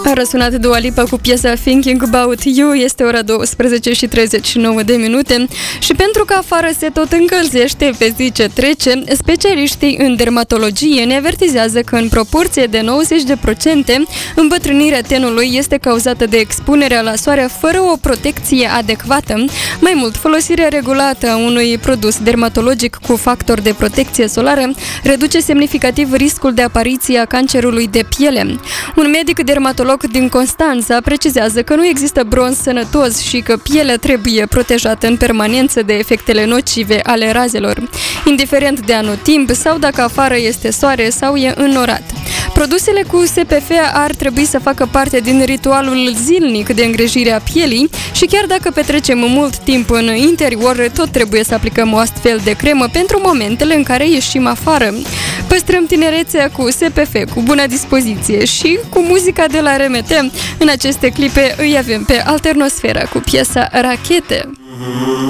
A răsunat Dua Lipa cu piesa Thinking About You. Este ora 12:39 și pentru că afară se tot încălzește pe zi ce trece, specialiștii în dermatologie ne avertizează că în proporție de 90% îmbătrânirea tenului este cauzată de expunerea la soare fără o protecție adecvată. Mai mult, folosirea regulată a unui produs dermatologic cu factor de protecție solară reduce semnificativ riscul de apariție a cancerului de piele. Un medic dermatolog din Constanța precizează că nu există bronz sănătos și că pielea trebuie protejată în permanență de efectele nocive ale razelor, indiferent de anotimp sau dacă afară este soare sau e înnorat. Produsele cu SPF ar trebui să facă parte din ritualul zilnic de îngrijire a pielii și chiar dacă petrecem mult timp în interior, tot trebuie să aplicăm o astfel de cremă pentru momentele în care ieșim afară. Păstrăm tinerețea cu SPF, cu bună dispoziție și cu muzica de la RMT. În aceste clipe îi avem pe Alternosfera cu piesa Rachete.